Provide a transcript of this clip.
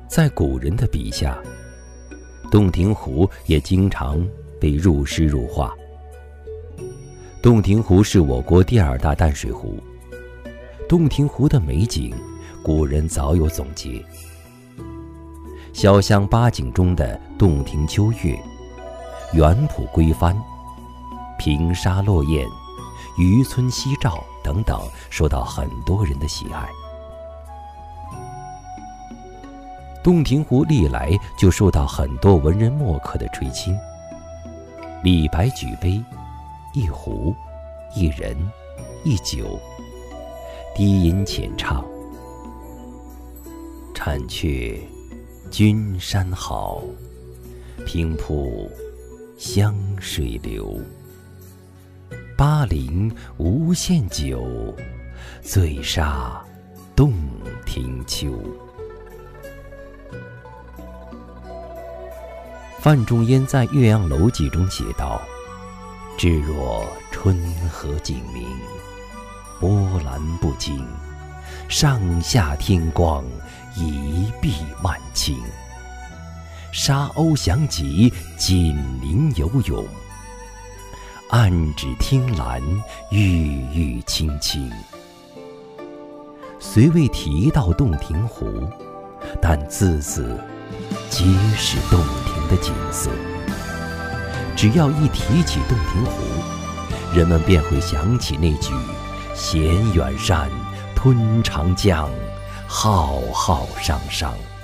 在古人的笔下，洞庭湖也经常被入诗入画。洞庭湖是我国第2大淡水湖，洞庭湖的美景，古人早有总结。潇湘八景中的洞庭秋月、园圃归帆、平沙落雁、渔村夕照等等，受到很多人的喜爱。洞庭湖历来就受到很多文人墨客的垂青。李白举杯，一壶，一人，一酒，低吟浅唱，婵却君山好，平铺湘水流。巴陵无限酒，醉杀洞庭秋。范仲淹在《岳阳楼记》中写道：至若春和景明，波澜不惊，上下天光，一碧万顷。沙鸥翔集，锦鳞游泳，岸芷汀兰，郁郁青青。虽未提到洞庭湖，但字字皆是洞庭的景色。只要一提起洞庭湖，人们便会想起那句衔远山吞长江，浩浩汤汤。